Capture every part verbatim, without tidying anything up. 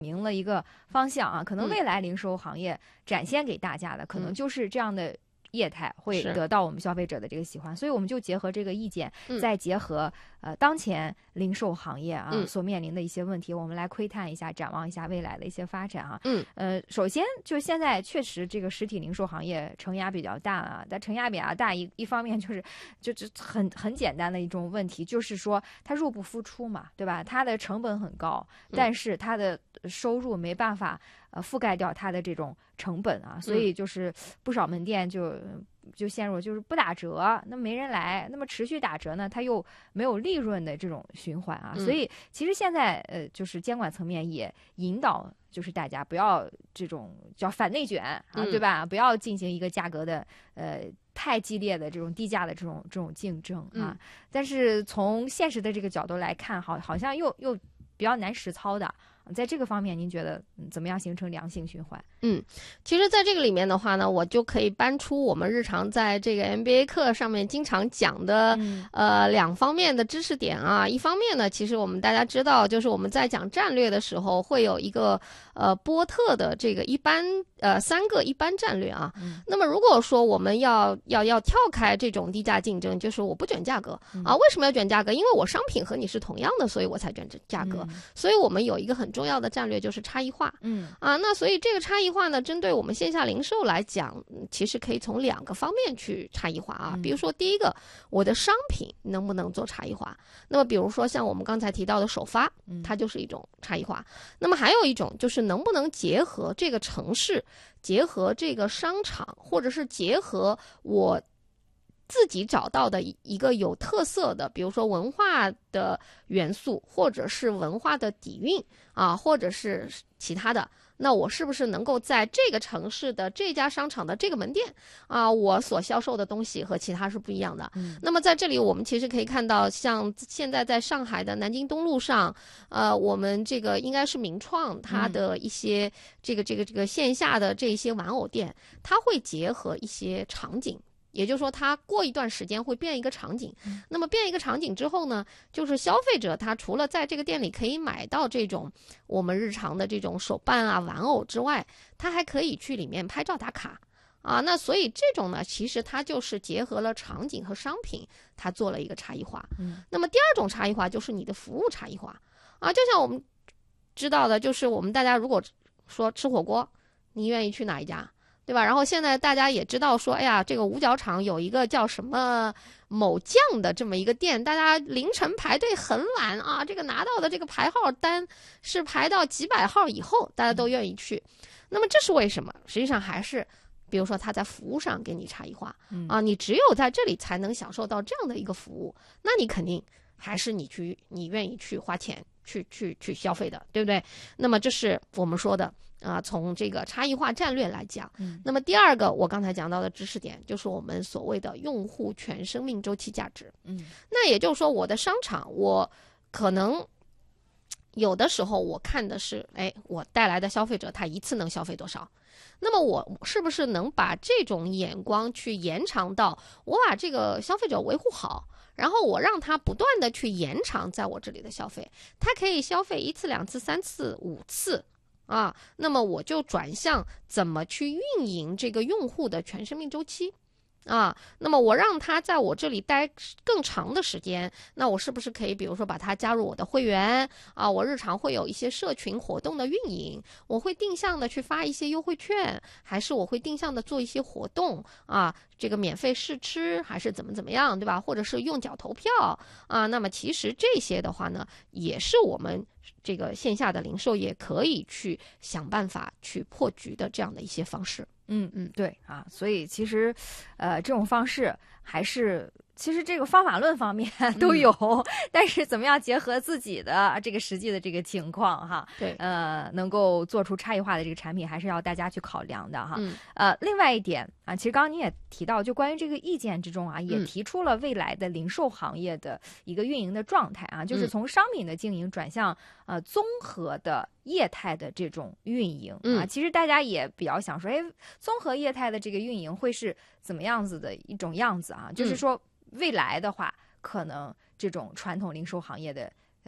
明了一个方向啊，可能未来零售行业展现给大家的，嗯、可能就是这样的业态会得到我们消费者的这个喜欢，所以我们就结合这个意见，嗯、再结合呃当前零售行业啊、嗯、所面临的一些问题，我们来窥探一下，展望一下未来的一些发展啊。 嗯， 呃，首先就是现在确实这个实体零售行业承压比较大啊，但承压比较大一一方面就是就就很很简单的一种问题，就是说它入不敷出嘛，对吧？它的成本很高，但是它的收入没办法呃覆盖掉它的这种成本啊，所以就是不少门店就就陷入就是不打折，那没人来，那么持续打折呢，它又没有利润的这种循环啊，所以其实现在呃就是监管层面也引导就是大家不要这种叫反内卷啊，对吧？不要进行一个价格的呃太激烈的这种低价的这种这种竞争啊，但是从现实的这个角度来看，好好像又又比较难实操的。在这个方面您觉得怎么样形成良性循环？ 嗯，其实在这个里面的话呢，我就可以搬出我们日常在这个 M B A 课上面经常讲的、嗯、呃两方面的知识点啊。一方面呢，其实我们大家知道，就是我们在讲战略的时候会有一个呃波特的这个一般呃三个一般战略啊、嗯、那么如果说我们要要要跳开这种低价竞争，就是我不卷价格、嗯、啊，为什么要卷价格？因为我商品和你是同样的，所以我才卷价格、嗯、所以我们有一个很重要的战略就是差异化。 嗯啊，那所以这个差异化呢，针对我们线下零售来讲，其实可以从两个方面去差异化啊。比如说第一个，我的商品能不能做差异化？那么比如说像我们刚才提到的首发，它就是一种差异化。那么还有一种就是能不能结合这个城市，结合这个商场，或者是结合我自己找到的一个有特色的，比如说文化的元素，或者是文化的底蕴啊，或者是其他的，那我是不是能够在这个城市的这家商场的这个门店啊，我所销售的东西和其他是不一样的。嗯、那么在这里我们其实可以看到，像现在在上海的南京东路上，呃，我们这个应该是名创它的一些这个这个这个线下的这些玩偶店，它会结合一些场景。也就是说它过一段时间会变一个场景、嗯、那么变一个场景之后呢，就是消费者他除了在这个店里可以买到这种我们日常的这种手办啊玩偶之外，他还可以去里面拍照打卡啊，那所以这种呢其实它就是结合了场景和商品，它做了一个差异化、嗯、那么第二种差异化就是你的服务差异化啊，就像我们知道的，就是我们大家如果说吃火锅，你愿意去哪一家，对吧？然后现在大家也知道说，哎呀，这个五角场有一个叫什么某酱的这么一个店，大家凌晨排队很晚啊，这个拿到的这个排号单是排到几百号以后，大家都愿意去。嗯、那么这是为什么？实际上还是，比如说他在服务上给你差异化、嗯、啊，你只有在这里才能享受到这样的一个服务，那你肯定还是你去，你愿意去花钱去去去消费的，对不对？那么这是我们说的。啊、呃，从这个差异化战略来讲、嗯，那么第二个我刚才讲到的知识点就是我们所谓的用户全生命周期价值。嗯，那也就是说，我的商场，我可能有的时候我看的是，哎，我带来的消费者他一次能消费多少？那么我是不是能把这种眼光去延长到，我把这个消费者维护好？然后我让他不断的去延长在我这里的消费，他可以消费一次、两次、三次、五次。啊，那么我就转向怎么去运营这个用户的全生命周期啊，那么我让他在我这里待更长的时间，那我是不是可以比如说把他加入我的会员啊，我日常会有一些社群活动的运营，我会定向的去发一些优惠券，还是我会定向的做一些活动啊，这个免费试吃还是怎么怎么样，对吧？或者是用脚投票啊，那么其实这些的话呢，也是我们这个线下的零售业可以去想办法去破局的这样的一些方式。 嗯嗯，对啊，所以其实，呃，这种方式还是其实这个方法论方面都有，嗯、但是怎么样结合自己的这个实际的这个情况哈， 对， 呃，能够做出差异化的这个产品，还是要大家去考量的哈。 嗯、 呃，另外一点啊，其实刚刚你也提到，就关于这个意见之中啊，也提出了未来的零售行业的一个运营的状态啊，嗯、就是从商品的经营转向呃综合的业态的这种运营啊。 嗯、 其实大家也比较想说，哎，综合业态的这个运营会是怎么样子的一种样子啊？就是说。未来的话，可能这种传统零售行业的呃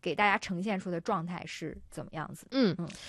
给大家呈现出的状态是怎么样子的？ 嗯嗯